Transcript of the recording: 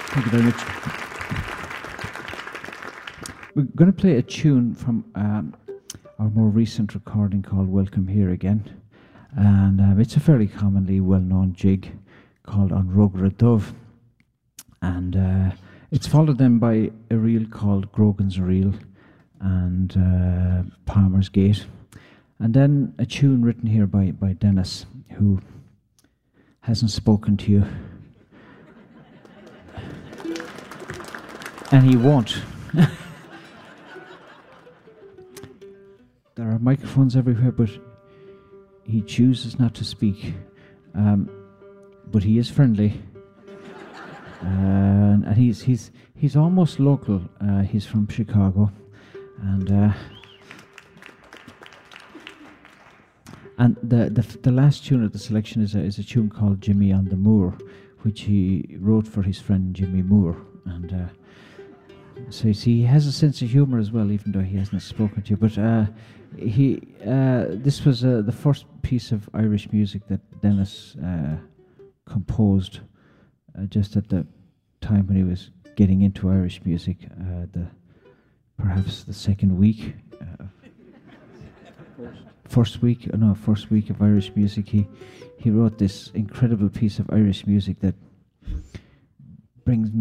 Thank you very much. We're going to play a tune from our more recent recording called Welcome Here Again. And it's a fairly commonly well-known jig called An Rugra Dove. And it's followed then by a reel called Grogan's Reel and Palmer's Gate. And then a tune written here by Dennis, who hasn't spoken to you. And he won't. There are microphones everywhere, but he chooses not to speak. But he is friendly. And he's almost local. He's from Chicago. And the last tune of the selection is a tune called Jimmy on the Moor, which he wrote for his friend Jimmy Moore. And so you see, he has a sense of humour as well, even though he hasn't spoken to you. But this was the first piece of Irish music that Dennis composed just at the time when he was getting into Irish music, perhaps the second week. First week of Irish music, he wrote this incredible piece of Irish music that brings